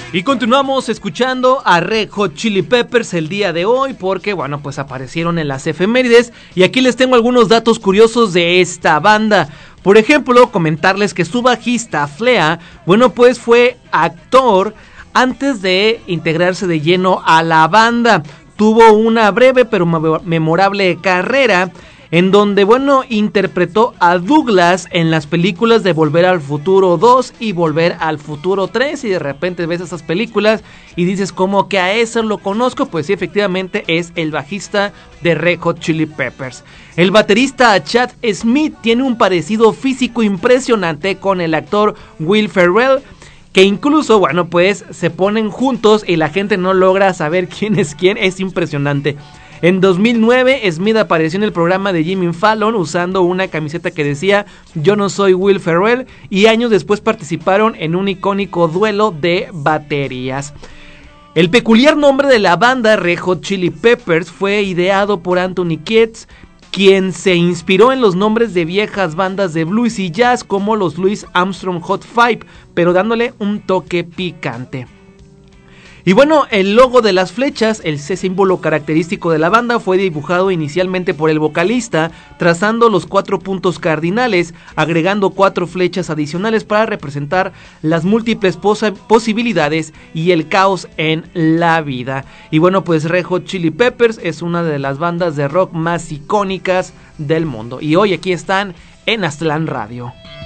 Y continuamos escuchando a Red Hot Chili Peppers el día de hoy porque, bueno, pues aparecieron en las efemérides y aquí les tengo algunos datos curiosos de esta banda. Por ejemplo, comentarles que su bajista, Flea, bueno, pues fue actor antes de integrarse de lleno a la banda. Tuvo una breve pero memorable carrera en donde, bueno, interpretó a Douglas en las películas de Volver al Futuro 2 y Volver al Futuro 3, y de repente ves esas películas y dices, ¿cómo que a eso lo conozco? Pues sí, efectivamente es el bajista de Red Hot Chili Peppers. El baterista Chad Smith tiene un parecido físico impresionante con el actor Will Ferrell, que incluso, bueno, pues se ponen juntos y la gente no logra saber quién, es impresionante. En 2009, Smith apareció en el programa de Jimmy Fallon usando una camiseta que decía "Yo no soy Will Ferrell", y años después participaron en un icónico duelo de baterías. El peculiar nombre de la banda, Red Hot Chili Peppers, fue ideado por Anthony Kiedis, quien se inspiró en los nombres de viejas bandas de blues y jazz como los Louis Armstrong Hot Five, pero dándole un toque picante. Y bueno, el logo de las flechas, el símbolo característico de la banda, fue dibujado inicialmente por el vocalista, trazando los 4 puntos cardinales, agregando 4 flechas adicionales para representar las múltiples posibilidades y el caos en la vida. Y bueno, pues Red Hot Chili Peppers es una de las bandas de rock más icónicas del mundo. Y hoy aquí están en Aztlán Radio.